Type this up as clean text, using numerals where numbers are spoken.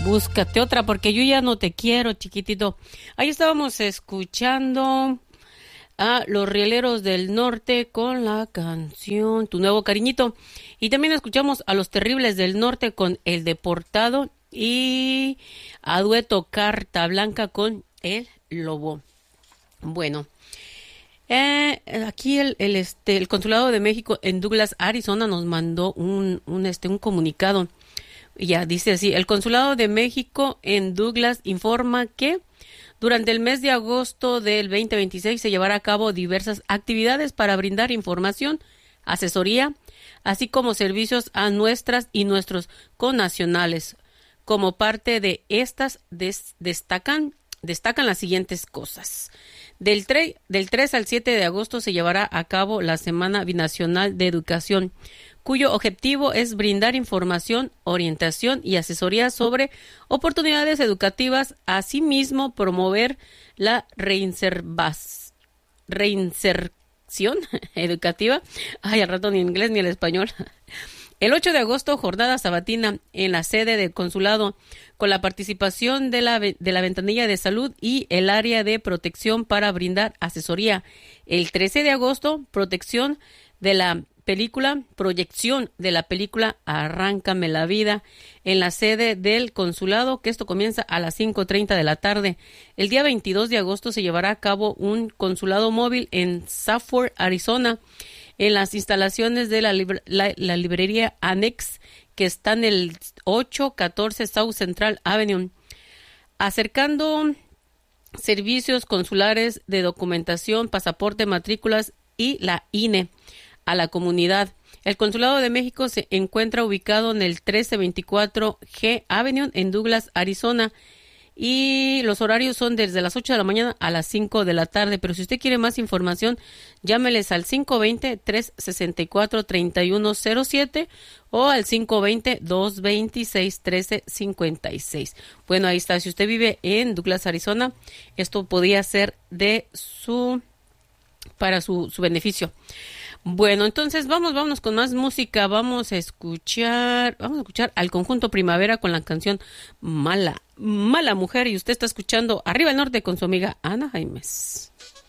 Búscate otra porque yo ya no te quiero, chiquitito. Ahí estábamos escuchando a Los Rieleros del Norte con la canción Tu Nuevo Cariñito. Y también escuchamos a Los Terribles del Norte con El Deportado y a dueto Carta Blanca con El Lobo. Bueno, aquí el Consulado de México en Douglas, Arizona nos mandó un comunicado. Ya dice así: el Consulado de México en Douglas informa que durante el mes de agosto del 2026 se llevará a cabo diversas actividades para brindar información, asesoría, así como servicios a nuestras y nuestros connacionales. Como parte de estas destacan las siguientes cosas. Del 3 al 7 de agosto se llevará a cabo la Semana Binacional de Educación, cuyo objetivo es brindar información, orientación y asesoría sobre oportunidades educativas, asimismo promover la reinserción educativa. Ay, al rato ni en inglés ni en español. El 8 de agosto, jornada sabatina en la sede del consulado, con la participación de la ventanilla de salud y el área de protección para brindar asesoría. El 13 de agosto, proyección de la película Arráncame la Vida en la sede del consulado, que esto comienza a las 5:30 de la tarde. El día 22 de agosto se llevará a cabo un consulado móvil en Safford, Arizona, en las instalaciones de la librería Annex, que está en el 814 South Central Avenue, acercando servicios consulares de documentación, pasaporte, matrículas y la INE a la comunidad. El Consulado de México se encuentra ubicado en el 1324 G Avenue en Douglas, Arizona, y los horarios son desde las 8 de la mañana a las 5 de la tarde. Pero si usted quiere más información, llámeles al 520-364-3107 o al 520-226-1356. Bueno, ahí está. Si usted vive en Douglas, Arizona, esto podría ser para su beneficio. Bueno, entonces vámonos con más música. Vamos a escuchar al conjunto Primavera con la canción Mala Mujer. Y usted está escuchando Arriba el Norte con su amiga Ana Jaimes.